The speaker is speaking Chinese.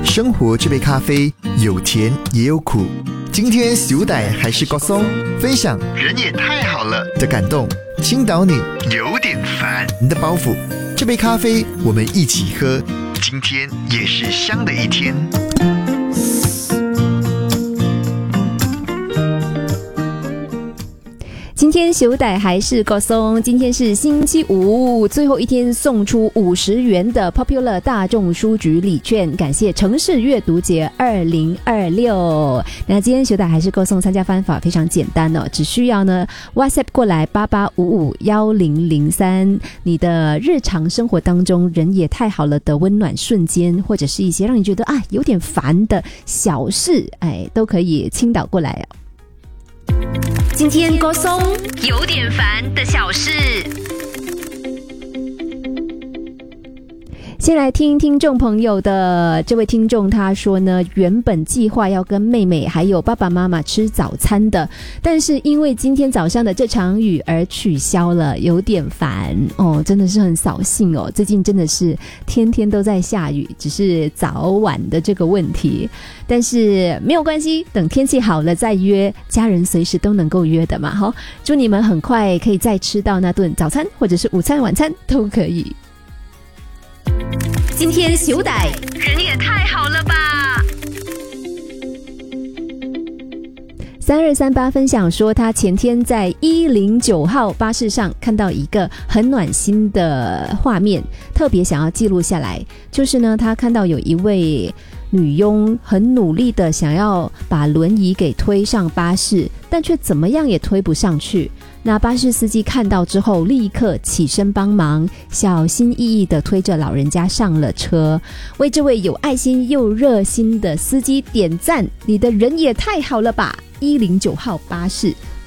生活这杯咖啡有甜也有苦。今天小弟还是郭松，分享人也太好了的感动，倾倒你有点烦的包袱。这杯咖啡我们一起喝，今天也是香的一天。 今天小弟还是郭松，今天是星期五，最后一天送出50元的 Popular 大众书局礼券，感谢城市阅读节2026。那今天小弟还是郭松参加方法非常简单哦，只需要呢 WhatsApp 过来88551003，你的日常生活当中人也太好了的温暖瞬间，或者是一些让你觉得有点烦的小事，都可以倾倒过来哦。今天郭松有点烦的小事，先来听听众朋友的。这位听众他说呢，原本计划要跟妹妹还有爸爸妈妈吃早餐的，但是因为今天早上的这场雨而取消了，有点烦哦，真的是很扫兴哦。最近真的是天天都在下雨，只是早晚的这个问题，但是没有关系，等天气好了再约，家人随时都能够约的嘛。好，祝你们很快可以再吃到那顿早餐，或者是午餐晚餐都可以。今天小弟人也太好了吧。3238分享说，他前天在109号巴士上看到一个很暖心的画面，特别想要记录下来。就是呢，他看到有一位女佣很努力的想要把轮椅给推上巴士，但却怎么样也推不上去。那巴士司机看到之后立刻起身帮忙，小心翼翼地推着老人家上了车，为这位有爱心又热心的司机点赞，你的人也太好了吧。109号巴士